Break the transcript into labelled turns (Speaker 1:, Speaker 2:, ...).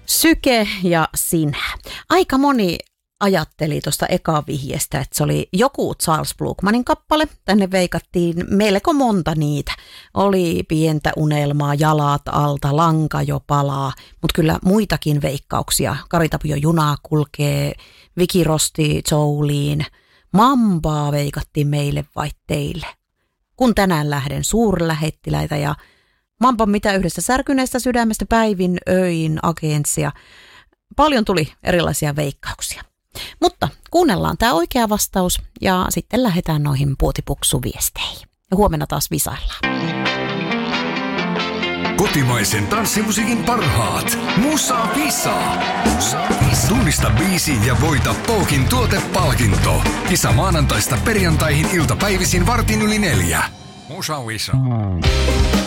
Speaker 1: Syke ja sinä. Aika moni ajatteli tuosta eka vihjeestä, että se oli joku Charles Blukmanin kappale. Tänne veikattiin melko monta niitä. Oli pientä unelmaa, jalat alta, lanka jo palaa, mutta kyllä muitakin veikkauksia. Kari Tapio junaa kulkee, Viki Rosti Jolene, Mambaa veikattiin meille vai teille. Kun tänään lähden suurlähettiläitä ja Mampan mitä yhdessä särkyneestä sydämestä päivin, öin, agentsia. Paljon tuli erilaisia veikkauksia. Mutta kuunnellaan tämä oikea vastaus ja sitten lähdetään noihin puotipuksuviesteihin. Ja huomenna taas visaillaan.
Speaker 2: Kotimaisen tanssimusiikin parhaat. Musa Visa. Tunnista biisi ja voita Pookin tuotepalkinto. Kisa maanantaista perjantaihin iltapäivisin 3:45. Musa Visa.